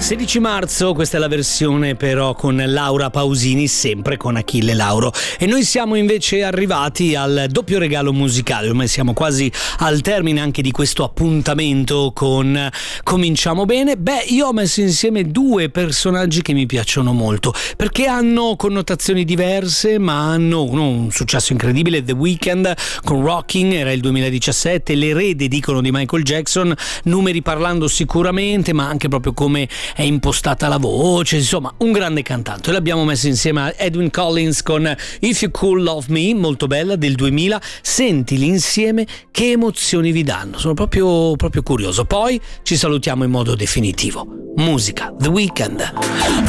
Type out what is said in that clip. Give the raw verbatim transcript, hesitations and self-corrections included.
sedici marzo, questa è la versione però con Laura Pausini, sempre con Achille Lauro, e noi siamo invece arrivati al doppio regalo musicale. Ormai siamo quasi al termine anche di questo appuntamento con Cominciamo Bene. Beh, io ho messo insieme due personaggi che mi piacciono molto perché hanno connotazioni diverse, ma hanno uno un successo incredibile. The Weeknd con Rocking era il duemiladiciassette, l'erede dicono di Michael Jackson, numeri parlando sicuramente, ma anche proprio come è impostata la voce, insomma un grande cantante. L'abbiamo messo insieme a Edwyn Collins con If You Could Love Me, molto bella, del duemila. Sentili insieme, che emozioni vi danno, sono proprio, proprio curioso. Poi ci salutiamo in modo definitivo. Musica, The Weeknd.